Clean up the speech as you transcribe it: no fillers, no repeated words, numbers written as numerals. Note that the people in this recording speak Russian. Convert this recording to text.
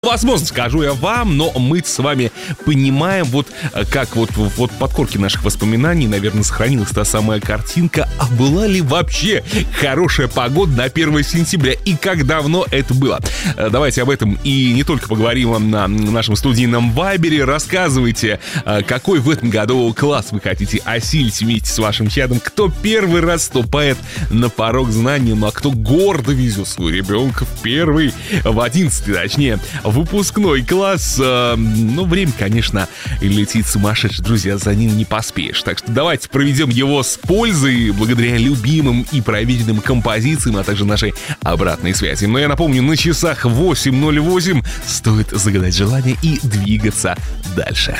Возможно, скажу я вам, но мы с вами понимаем, вот как вот в подкорке наших воспоминаний, наверное, сохранилась та самая картинка, а была ли вообще хорошая погода на 1 сентября и как давно это было. Давайте об этом и не только поговорим на нашем студийном вайбере. Рассказывайте, какой в этом году класс вы хотите осилить вместе с вашим чадом, кто первый раз ступает на порог знаний, ну а кто гордо везет своего ребенка в 11-й, точнее, выпускной класс. Ну, время, конечно, летит сумасшедше, друзья, за ним не поспеешь. Так что давайте проведем его с пользой, благодаря любимым и проверенным композициям, а также нашей обратной связи. Но я напомню, на часах 8:08 стоит загадать желание и двигаться дальше.